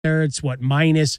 there. It's minus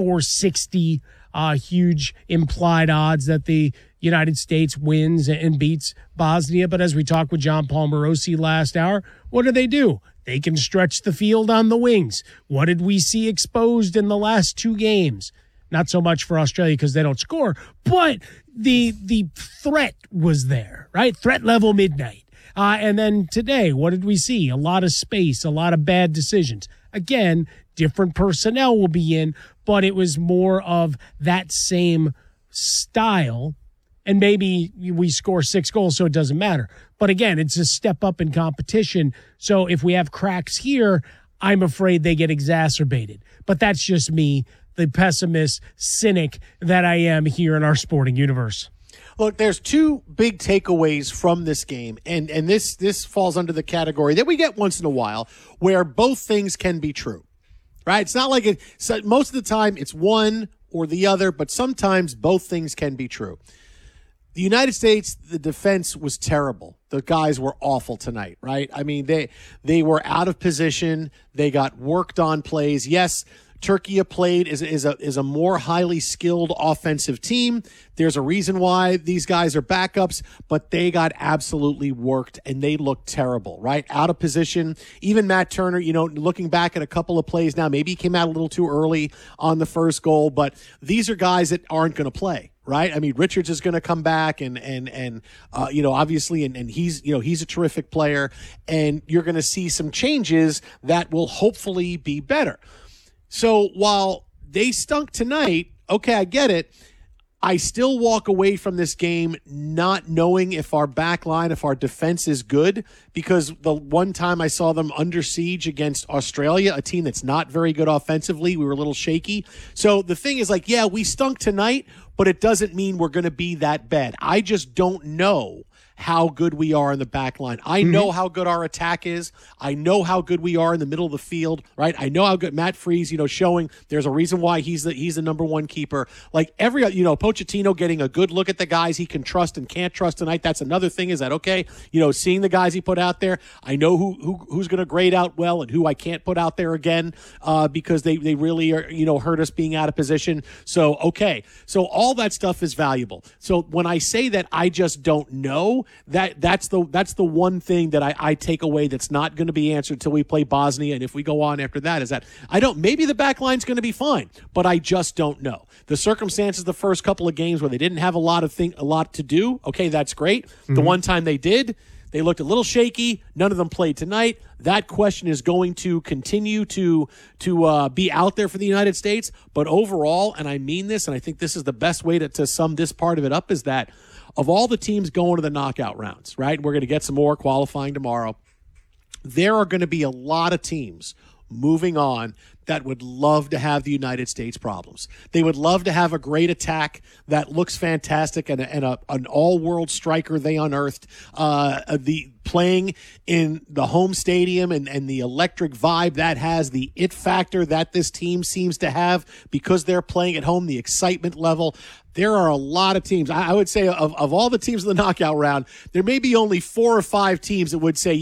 460, huge implied odds that the United States wins and beats Bosnia. But as we talked with John Palmarosi last hour, what do? They can stretch the field on the wings. What did we see exposed in the last two games? Not so much for Australia because they don't score, but the threat was there, right? Threat level midnight. And then today, what did we see? A lot of space, a lot of bad decisions. Again, different personnel will be in, but it was more of that same style. And maybe we score 6 goals, so it doesn't matter. But again, it's a step up in competition. So if we have cracks here, I'm afraid they get exacerbated. But that's just me, the pessimist, cynic that I am here in our sporting universe. Look, there's two big takeaways from this game, and this falls under the category that we get once in a while where both things can be true, right? It's not like most of the time it's one or the other, but sometimes both things can be true. The United States, the defense was terrible. The guys were awful tonight, right? I mean, they were out of position. They got worked on plays. Yes, Turkey played is a more highly skilled offensive team. There's a reason why these guys are backups, but they got absolutely worked and they looked terrible, right? Out of position. Even Matt Turner, looking back at a couple of plays now, maybe he came out a little too early on the first goal, but these are guys that aren't going to play. Right. I mean, Richards is going to come back and obviously, and he's a terrific player, and you're going to see some changes that will hopefully be better. So while they stunk tonight, okay, I get it. I still walk away from this game not knowing if our back line, if our defense is good, because the one time I saw them under siege against Australia, a team that's not very good offensively, we were a little shaky. So the thing is we stunk tonight, but it doesn't mean we're going to be that bad. I just don't know how good we are in the back line. I know how good our attack is. I know how good we are in the middle of the field, right? I know how good Matt Freese, showing there's a reason why he's the number one keeper. Like Pochettino getting a good look at the guys he can trust and can't trust tonight. That's another thing. Is that okay? Seeing the guys he put out there, I know who's going to grade out well and who I can't put out there again because they really are, hurt us being out of position. So, okay. So all that stuff is valuable. So when I say that I just don't know, that's the one thing that I take away that's not going to be answered until we play Bosnia, and if we go on after that, is that maybe the back line's going to be fine, but I just don't know. The circumstances the first couple of games where they didn't have a lot to do, okay, that's great. The one time they did, they looked a little shaky. None of them played tonight. That question is going to continue to be out there for the United States, but overall, and I mean this, and I think this is the best way to sum this part of it up, is that of all the teams going to the knockout rounds, right? We're going to get some more qualifying tomorrow. There are going to be a lot of teams moving on that would love to have the United States problems. They would love to have a great attack that looks fantastic and an all-world striker they unearthed. Playing in the home stadium and the electric vibe that has, the it factor that this team seems to have because they're playing at home, the excitement level. There are a lot of teams. I would say of all the teams in the knockout round, there may be only 4 or 5 teams that would say,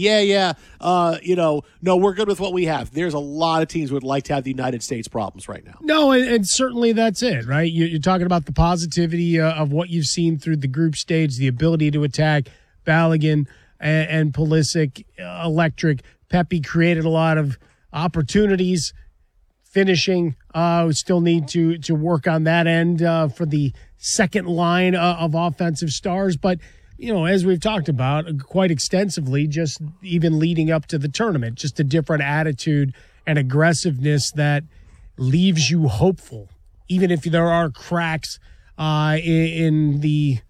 no, we're good with what we have. There's a lot of teams who would like to have the United States problems right now. No, and certainly that's it, right? You're talking about the positivity of what you've seen through the group stage, the ability to attack. Balogun and Pulisic, electric. Pepe created a lot of opportunities. Finishing, we still need to work on that end for the second line of offensive stars. But, as we've talked about quite extensively, just even leading up to the tournament, just a different attitude and aggressiveness that leaves you hopeful, even if there are cracks in the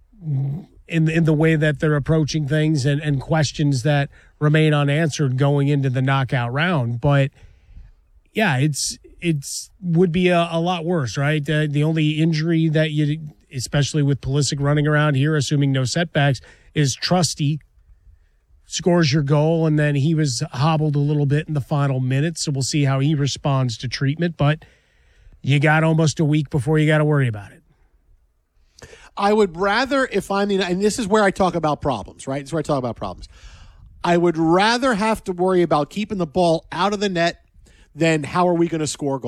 way that they're approaching things and questions that remain unanswered going into the knockout round. But yeah, it's would be a lot worse, right? The only injury that especially with Pulisic running around here, assuming no setbacks, is Trusty scores your goal, and then he was hobbled a little bit in the final minutes, so we'll see how he responds to treatment. But you got almost a week before you got to worry about it. I would rather, and this is where I talk about problems, right? This is where I talk about problems. I would rather have to worry about keeping the ball out of the net then how are we going to score goals?